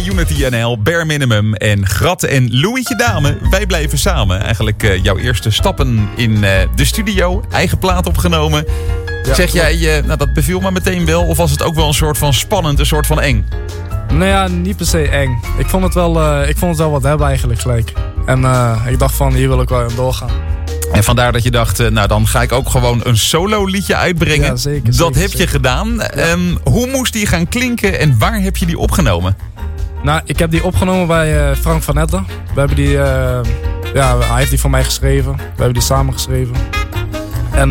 Unity NL, Bare Minimum en Grat en Louietje Dame. Wij blijven samen. Eigenlijk jouw eerste stappen in de studio. Eigen plaat opgenomen. Ja, zeg jij, dat beviel me meteen wel. Of was het ook wel een soort van spannend, een soort van eng? Nou ja, niet per se eng. Ik vond het wel wat hebben eigenlijk gelijk. En ik dacht van, hier wil ik wel in doorgaan. En vandaar dat je dacht, dan ga ik ook gewoon een solo liedje uitbrengen. Ja, zeker. Dat heb je gedaan. Ja. Hoe moest die gaan klinken en waar heb je die opgenomen? Nou, ik heb die opgenomen bij Frank van Etten. We hebben die, hij heeft die voor mij geschreven. We hebben die samen geschreven. En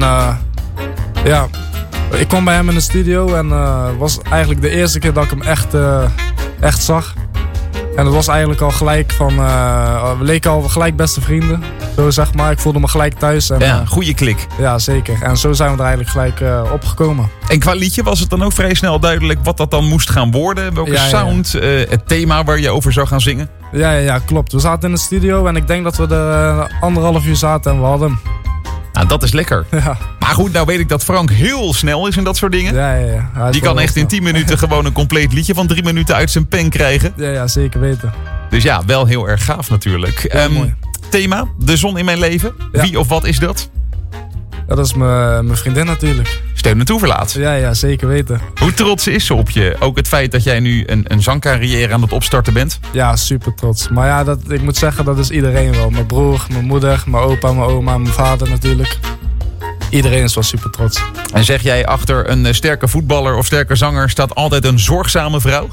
ik kwam bij hem in de studio en was eigenlijk de eerste keer dat ik hem echt zag. En het was eigenlijk al gelijk van, we leken al gelijk beste vrienden. Zo zeg maar, ik voelde me gelijk thuis. En, ja, goede klik. Ja, zeker. En zo zijn we er eigenlijk gelijk opgekomen. En qua liedje was het dan ook vrij snel duidelijk wat dat dan moest gaan worden? Welke sound, het thema waar je over zou gaan zingen? Ja, klopt. We zaten in de studio en ik denk dat we er 1,5 uur zaten en we hadden hem. Nou, dat is lekker. Ja. Maar goed, nou weet ik dat Frank heel snel is in dat soort dingen. Ja. Die kan echt in 10 minuten gewoon een compleet liedje van 3 minuten uit zijn pen krijgen. Ja, zeker weten. Dus ja, wel heel erg gaaf natuurlijk. Mooi. Thema, de zon in mijn leven. Ja. Wie of wat is dat? Ja, dat is mijn vriendin natuurlijk. Steun en toeverlaat. Ja, zeker weten. Hoe trots is ze op je? Ook het feit dat jij nu een zangcarrière aan het opstarten bent? Ja, super trots. Maar ja, ik moet zeggen, dat is iedereen wel. Mijn broer, mijn moeder, mijn opa, mijn oma, mijn vader natuurlijk. Iedereen is wel super trots. En zeg jij, achter een sterke voetballer of sterke zanger staat altijd een zorgzame vrouw?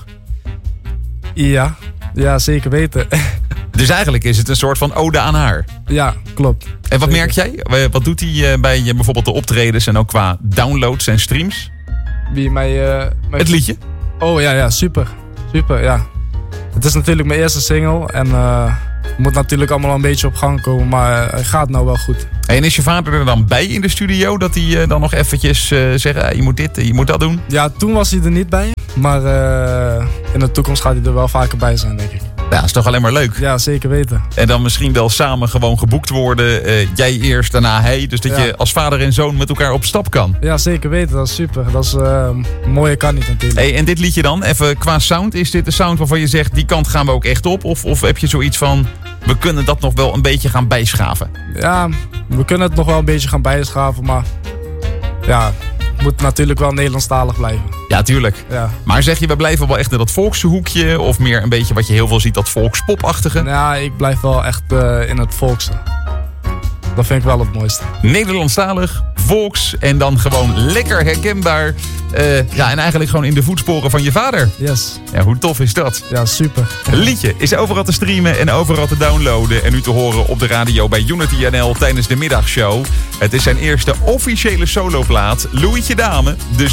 Ja, zeker weten. Dus eigenlijk is het een soort van ode aan haar. Ja, klopt. En wat merk jij? Wat doet hij bij bijvoorbeeld de optredens en ook qua downloads en streams? Wie mij... Het liedje? Oh ja, super. Super, ja. Het is natuurlijk mijn eerste single en het moet natuurlijk allemaal al een beetje op gang komen, maar het gaat nou wel goed. En is je vader er dan bij in de studio? Dat hij dan nog eventjes zegt, je moet dit, je moet dat doen? Ja, toen was hij er niet bij, maar in de toekomst gaat hij er wel vaker bij zijn, denk ik. Ja, dat is toch alleen maar leuk. Ja, zeker weten. En dan misschien wel samen gewoon geboekt worden. Jij eerst, daarna hij. Dus dat je als vader en zoon met elkaar op stap kan. Ja, zeker weten. Dat is super. Dat is mooier kan niet natuurlijk. Hey, en dit liedje dan, even qua sound. Is dit de sound waarvan je zegt, die kant gaan we ook echt op? Of heb je zoiets van, we kunnen dat nog wel een beetje gaan bijschaven? Ja, we kunnen het nog wel een beetje gaan bijschaven. Maar ja, het moet natuurlijk wel Nederlandstalig blijven. Ja, tuurlijk. Ja. Maar zeg je, we blijven wel echt in dat volkse hoekje? Of meer een beetje wat je heel veel ziet, dat volkspopachtige? Ja, ik blijf wel echt in het volkse. Dat vind ik wel het mooiste. Nederlandstalig, volks en dan gewoon lekker herkenbaar. En eigenlijk gewoon in de voetsporen van je vader. Yes. Ja, hoe tof is dat? Ja, super. Een liedje is overal te streamen en overal te downloaden. En nu te horen op de radio bij Unity NL tijdens de middagshow. Het is zijn eerste officiële soloplaat, Louietje Dame.